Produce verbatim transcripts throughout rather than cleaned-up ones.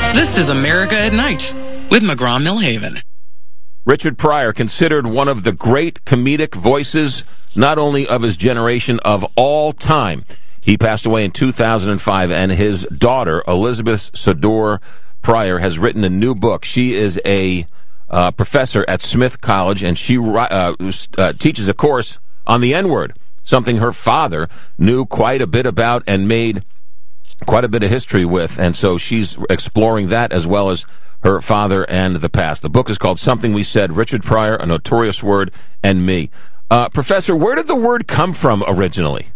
This is America at Night with McGraw-Millhaven. Richard Pryor, considered one of the great comedic voices, not only of his generation, of all time. He passed away in two thousand five, and his daughter, Elizabeth Sador Pryor, has written a new book. She is a uh, professor at Smith College, and she uh, uh, teaches a course on the N-word, something her father knew quite a bit about and made quite a bit of history with, and so she's exploring that as well as her father and the past. The book is called Something We Said, Richard Pryor, A Notorious Word, and Me. Uh, Professor, where did the word come from originally?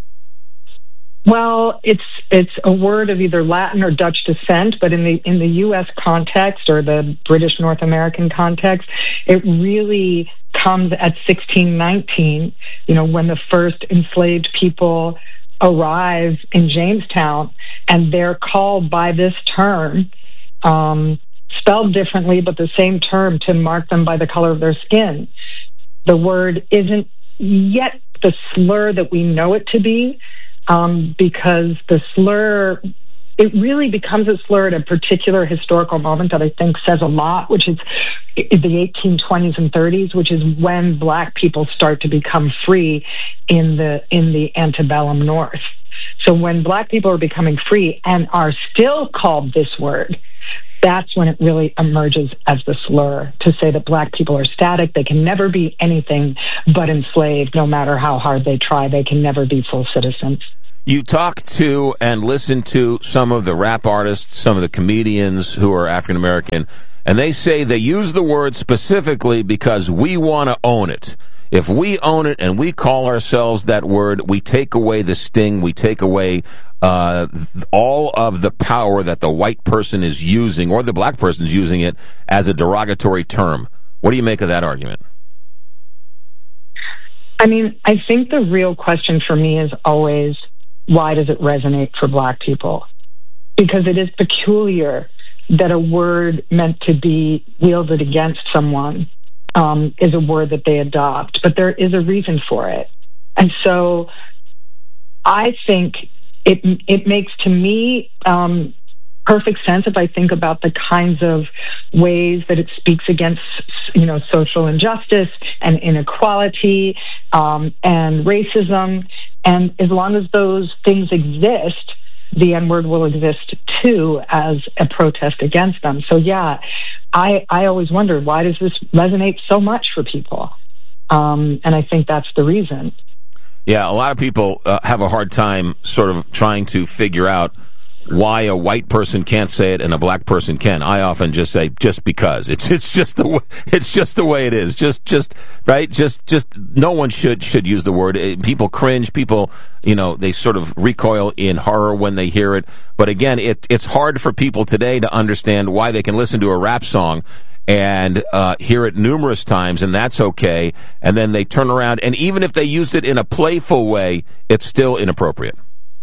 Well, it's it's a word of either Latin or Dutch descent, but in the in the U S context or the British North American context, it really comes at sixteen nineteen, you know, when the first enslaved people arrive in Jamestown, and they're called by this term, um, spelled differently, but the same term to mark them by the color of their skin. The word isn't yet the slur that we know it to be, um, because the slur, it really becomes a slur at a particular historical moment that I think says a lot, which is the eighteen twenties and thirties, which is when black people start to become free in the in the antebellum North. So when black people are becoming free and are still called this word, that's when it really emerges as the slur, to say that black people are static. They can never be anything but enslaved, no matter how hard they try. They can never be full citizens. You talk to and listen to some of the rap artists, some of the comedians who are African-American, and they say they use the word specifically because we want to own it. If we own it and we call ourselves that word, we take away the sting, we take away uh, all of the power that the white person is using, or the black person is using it as a derogatory term. What do you make of that argument? I mean, I think the real question for me is always, why does it resonate for black people? Because it is peculiar that a word meant to be wielded against someone um, is a word that they adopt, but there is a reason for it. And so I think it it makes, to me, um, perfect sense if I think about the kinds of ways that it speaks against, you know, social injustice and inequality um, and racism. And as long as those things exist, the N-word will exist too as a protest against them. So yeah, I, I always wondered, why does this resonate so much for people? Um, and I think that's the reason. Yeah, a lot of people uh, have a hard time sort of trying to figure out why a white person can't say it and a black person can. I often just say, just because. It's it's just the way, it's just the way it is. Just just right. Just just no one should should use the word. It, people cringe. People, you know, they sort of recoil in horror when they hear it. But again, it it's hard for people today to understand why they can listen to a rap song and uh, hear it numerous times, and that's okay. And then they turn around, and even if they used it in a playful way, it's still inappropriate.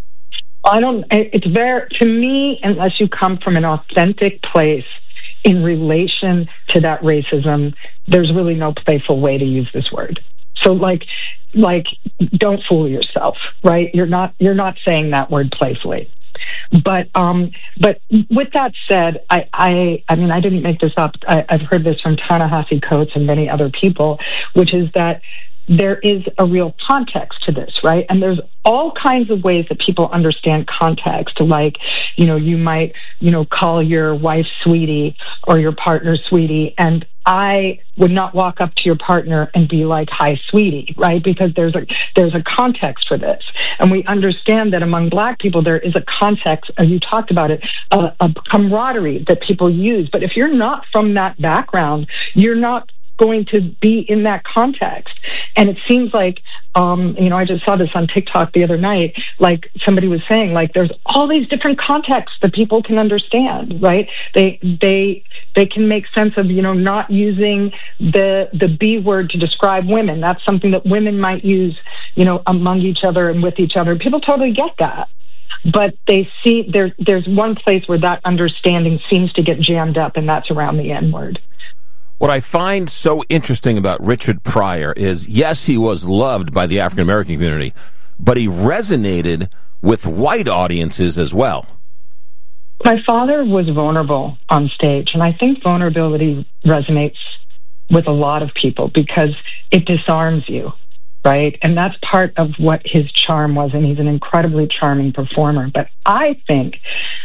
I don't, it's very, to me, unless you come from an authentic place in relation to that racism, there's really no playful way to use this word. So like, like, don't fool yourself, right? You're not, you're not saying that word playfully. But, um, but with that said, I, I, I mean, I didn't make this up. I, I've heard this from Ta-Nehisi Coates and many other people, which is that there is a real context to this, right? And there's all kinds of ways that people understand context. Like, you know, you might, you know, call your wife sweetie or your partner sweetie. And I would not walk up to your partner and be like, hi, sweetie, right? Because there's a, there's a context for this. And we understand that among black people, there is a context, as you talked about it, a, a camaraderie that people use. But if you're not from that background, you're not going to be in that context. And it seems like, um, you know, I just saw this on TikTok the other night, like somebody was saying, like, there's all these different contexts that people can understand, right? They, they, they can make sense of, you know, not using the, the B word to describe women. That's something that women might use, you know, among each other and with each other. People totally get that. But they see there, there's one place where that understanding seems to get jammed up, and that's around the N-word. What I find so interesting about Richard Pryor is, yes, he was loved by the African-American community, but he resonated with white audiences as well. My father was vulnerable on stage, and I think vulnerability resonates with a lot of people because it disarms you, right? And that's part of what his charm was, and he's an incredibly charming performer. But I think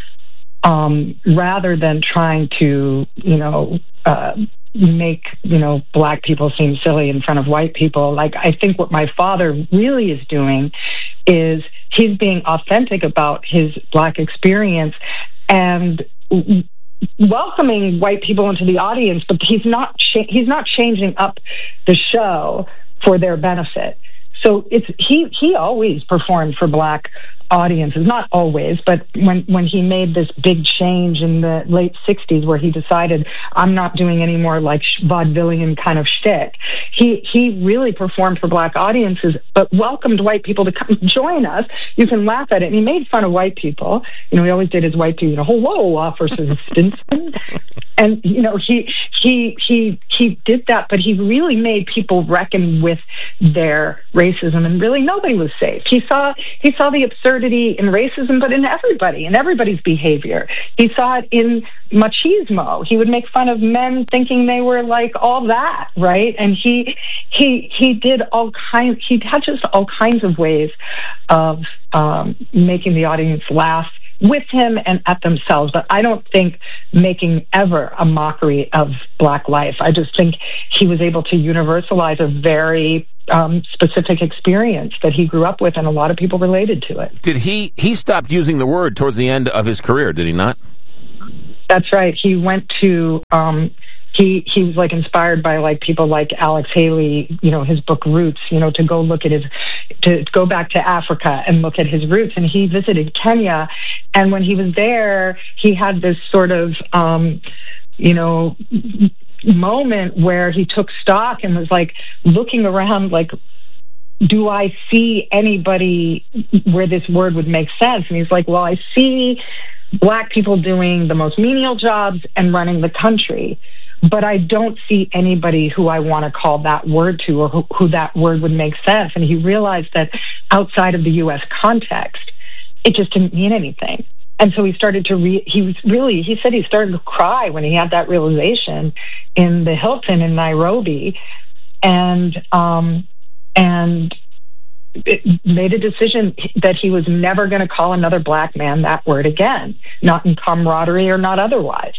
um, rather than trying to, you know, uh, make, you know, black people seem silly in front of white people, like I think what my father really is doing is he's being authentic about his black experience and welcoming white people into the audience, but he's not cha- he's not changing up the show for their benefit. So it's he he always performed for black audiences, not always, but when when he made this big change in the late sixties where he decided I'm not doing any more like vaudevillian kind of shtick, he he really performed for black audiences, but welcomed white people to come join us. You can laugh at it. And he made fun of white people. You know, he always did his white people, you know, hello, Officer Stinson. And, you know, he he he he did that, but he really made people reckon with their racism, and really nobody was safe. He saw he saw the absurdity in racism, but in everybody, in everybody's behavior. He saw it in machismo. He would make fun of men thinking they were like all that, right? And he he he did all kinds. He had just all kinds of ways of um, making the audience laugh with him and at themselves, but I don't think making ever a mockery of black life. I just think he was able to universalize a very um, specific experience that he grew up with, and a lot of people related to it. Did he, he stopped using the word towards the end of his career, did he not? That's right. He went to, um, he he was like inspired by like people like Alex Haley, you know, his book Roots, you know, to go look at his, to go back to Africa and look at his roots. And he visited Kenya. And when he was there, he had this sort of, um, you know, moment where he took stock and was like looking around like, do I see anybody where this word would make sense? And he's like, well, I see black people doing the most menial jobs and running the country, but I don't see anybody who I want to call that word to, or who, who that word would make sense. And he realized that outside of the U S context, it just didn't mean anything. And so he started to re- he was really, he said he started to cry when he had that realization in the Hilton in Nairobi, and, um, and it made a decision that he was never going to call another black man that word again, not in camaraderie or not otherwise.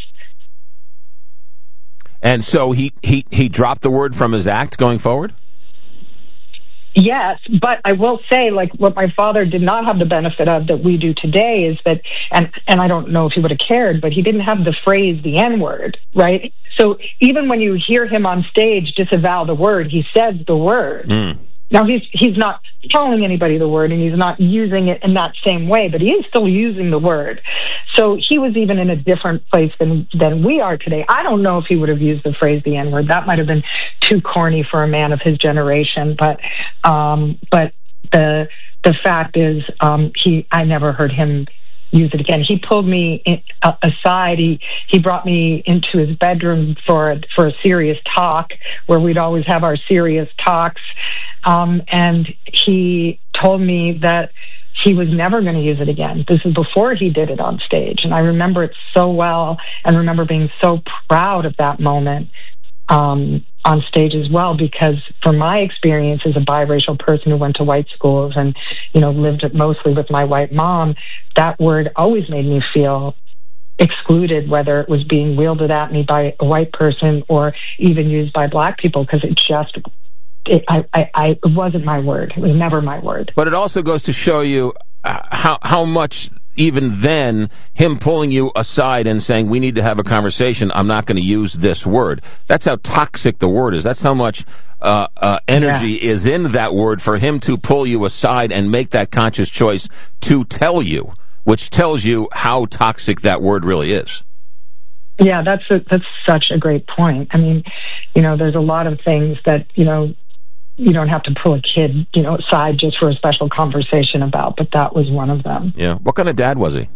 And so he, he, he dropped the word from his act going forward? Yes, but I will say, like, what my father did not have the benefit of that we do today is that, and, and I don't know if he would have cared, but he didn't have the phrase, the N-word, right? So even when you hear him on stage disavow the word, he says the word. Mm. Now, he's he's not telling anybody the word, and he's not using it in that same way, but he is still using the word. So he was even in a different place than, than we are today. I don't know if he would have used the phrase the N-word. That might have been too corny for a man of his generation, but um, but the the fact is, um, he I never heard him use it again. He pulled me in, uh, aside. He he brought me into his bedroom for a, for a serious talk where we'd always have our serious talks. Um, and he told me that he was never going to use it again. This is before he did it on stage. And I remember it so well, and remember being so proud of that moment um, on stage as well, because from my experience as a biracial person who went to white schools and, you know, lived mostly with my white mom, that word always made me feel excluded, whether it was being wielded at me by a white person or even used by black people, because it just It, I, I, I, it wasn't my word. It was never my word. But it also goes to show you how how much, even then, him pulling you aside and saying, we need to have a conversation, I'm not going to use this word. That's how toxic the word is. That's how much uh, uh, energy yeah. is in that word for him to pull you aside and make that conscious choice to tell you, which tells you how toxic that word really is. Yeah, that's a, that's such a great point. I mean, you know, there's a lot of things that, you know, you don't have to pull a kid, you know, aside just for a special conversation about, but that was one of them. Yeah. What kind of dad was he?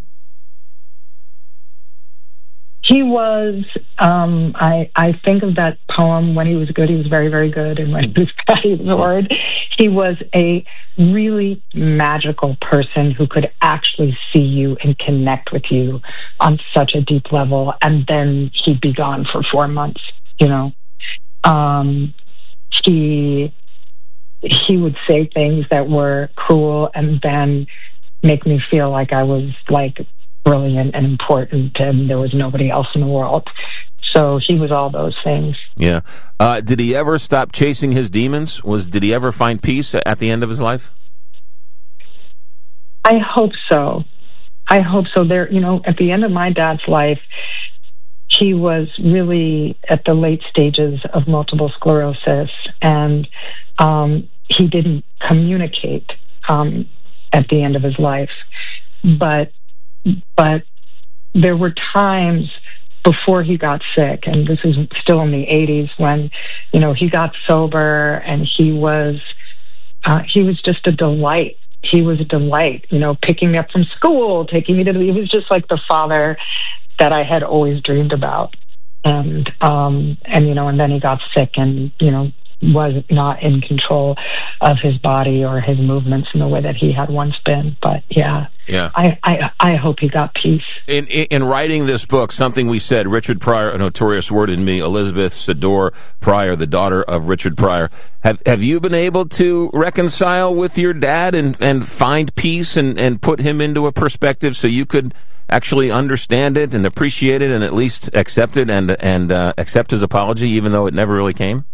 He was, um, I, I think of that poem, when he was good, he was very, very good, and when he was bad, he was horrid. he was a really magical person who could actually see you and connect with you on such a deep level. And then he'd be gone for four months, you know. Um, he, he would say things that were cruel and then make me feel like I was like brilliant and important and there was nobody else in the world. So he was all those things. Yeah. Uh, did he ever stop chasing his demons? Was did he ever find peace at the end of his life? I hope so. I hope so. There, you know, at the end of my dad's life, he was really at the late stages of multiple sclerosis, and um, he didn't communicate um, at the end of his life. But, but there were times before he got sick, and this is still in the eighties, when, you know, he got sober and he was, uh, he was just a delight. He was a delight, you know, picking me up from school, taking me to the, he was just like the father that I had always dreamed about. And, um, and, you know, and then he got sick and, you know, was not in control of his body or his movements in the way that he had once been. But yeah, yeah. I, I, I hope he got peace. In, in in writing this book, something we said, Richard Pryor, A Notorious Word in Me, Elizabeth Sador Pryor, the daughter of Richard Pryor. Have have you been able to reconcile with your dad and, and find peace and, and put him into a perspective so you could actually understand it and appreciate it and at least accept it and, and uh, accept his apology, even though it never really came?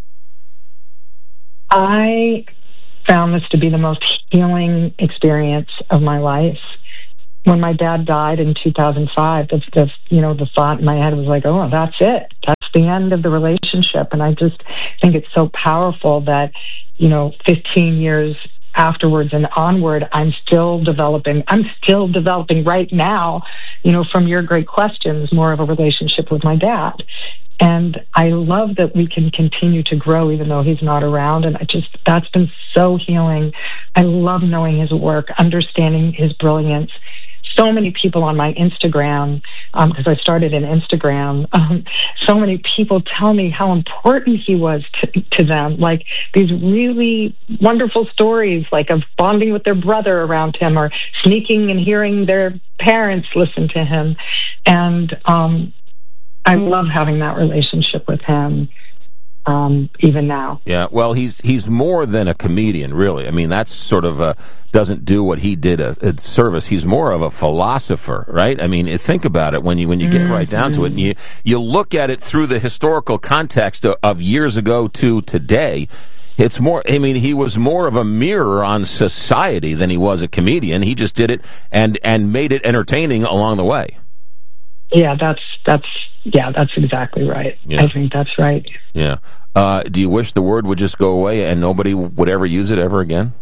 I found this to be the most healing experience of my life. When my dad died in two thousand five, the, the you know the thought in my head was like, "Oh, that's it. That's the end of the relationship." And I just think it's so powerful that, you know, fifteen years afterwards and onward, I'm still developing. I'm still developing right now, you know, from your great questions, more of a relationship with my dad. And I love that we can continue to grow even though he's not around. And I just, that's been so healing. I love knowing his work, understanding his brilliance. So many people on my Instagram, because um, I started in Instagram, um, so many people tell me how important he was to, to them. Like these really wonderful stories, like of bonding with their brother around him or sneaking and hearing their parents listen to him. And, um, I love having that relationship with him, um, even now. Yeah, well, he's he's more than a comedian, really. I mean, that's sort of a, doesn't do what he did a, a service. He's more of a philosopher, right? I mean, think about it when you when you get mm-hmm. right down to it, and you you look at it through the historical context of, of years ago to today. It's more, I mean, he was more of a mirror on society than he was a comedian. He just did it and and made it entertaining along the way. Yeah, that's that's yeah, that's exactly right. Yeah. I think that's right. Yeah. Uh, do you wish the word would just go away and nobody would ever use it ever again?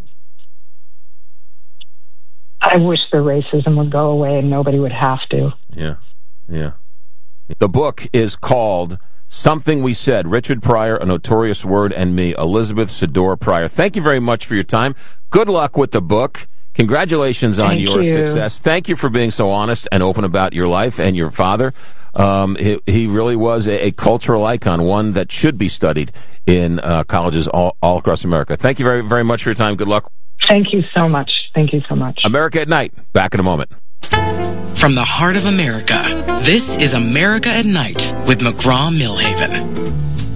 I wish the racism would go away and nobody would have to. Yeah, yeah. The book is called Something We Said, Richard Pryor, A Notorious Word, and Me, Elizabeth Sador Pryor. Thank you very much for your time. Good luck with the book. Congratulations on Thank your you. success. Thank you for being so honest and open about your life and your father. Um, he, he really was a, a cultural icon, one that should be studied in uh, colleges all, all across America. Thank you very, very much for your time. Good luck. Thank you so much. Thank you so much. America at Night. Back in a moment. From the heart of America, this is America at Night with McGraw-Milhaven.